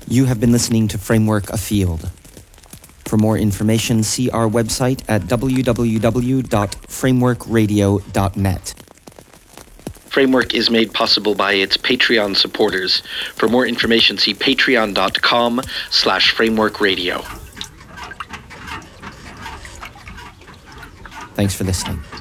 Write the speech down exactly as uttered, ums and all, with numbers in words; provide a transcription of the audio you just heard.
You have been listening to Framework Afield. For more information, see our website at w w w dot framework radio dot net. Framework is made possible by its Patreon supporters. For more information, see patreon.com slash framework radio. Thanks for listening.